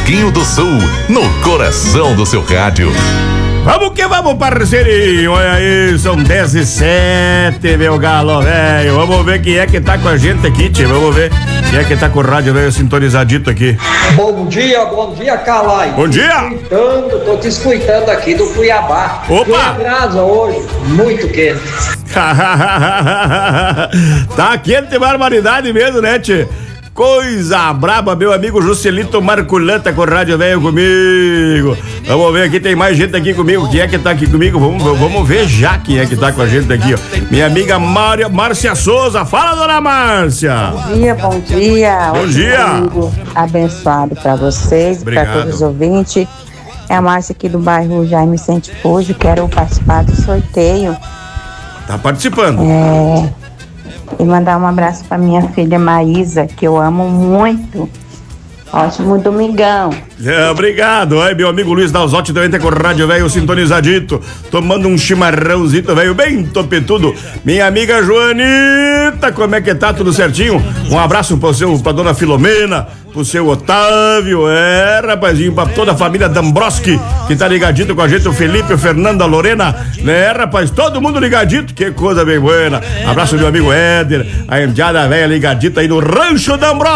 Churrasquinho do Sul, no coração do seu rádio. Vamos que vamos, parceirinho. Olha aí, são 10h07, meu galo velho. Vamos ver quem é que tá com a gente aqui, tio. Vamos ver quem é que tá com o rádio velho sintonizadito aqui. Bom dia, Calai. Bom dia. Tô te escutando aqui do Cuiabá. Opa! Brasa hoje, muito quente. Tá quente, barbaridade mesmo, né, tio? Coisa braba, meu amigo Juscelito Marculanta com o rádio velho comigo. Vamos ver aqui, tem mais gente aqui comigo. Quem é que tá aqui comigo? Vamos ver já quem é que tá com a gente aqui, ó. Minha amiga Márcia Souza. Fala, dona Márcia. Bom dia, bom dia. Bom dia. Domingo abençoado pra vocês, pra todos os ouvintes. É a Márcia aqui do bairro Jaime Vicente Fujo. Quero participar do sorteio. Tá participando. E mandar um abraço pra minha filha Maísa, que eu amo muito. Ótimo domingão. Obrigado. Aí, meu amigo Luiz Dalzotti também tá com o rádio velho sintonizadito, tomando um chimarrãozito velho bem topetudo. Minha amiga Joanita, como é que tá? Tudo certinho? Um abraço pra dona Filomena, pro seu Otávio, rapazinho, pra toda a família Dambroski, que tá ligadito com a gente, o Felipe, o Fernando, a Lorena, né, rapaz? Todo mundo ligadito, que coisa bem buena. Abraço, meu amigo Éder, a enteada velha ligadita aí no Rancho Dambroski.